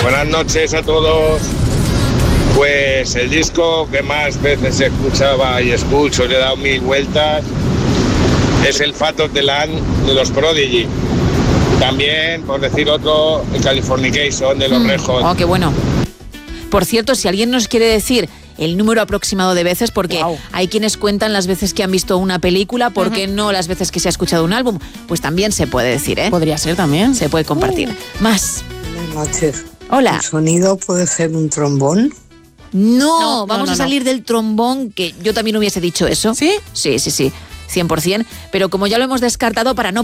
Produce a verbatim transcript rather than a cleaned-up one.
Buenas noches a todos. Pues el disco que más veces escuchaba y escucho, le he dado mil vueltas, es el Fat of the Land de los Prodigy. También, por decir otro, el Californication de los Mm. Red Hot. Oh, qué bueno. Por cierto, si alguien nos quiere decir el número aproximado de veces, porque Wow. hay quienes cuentan las veces que han visto una película, ¿por qué no las veces que se ha escuchado un álbum? Pues también se puede decir, ¿eh? Podría ser también. Se puede compartir. Más. Buenas noches. Hola. ¿El sonido puede ser un trombón? No, No, vamos no, no, a salir del trombón, que yo también hubiese dicho eso. ¿Sí? Sí, sí, sí, cien por ciento. Pero como ya lo hemos descartado, para no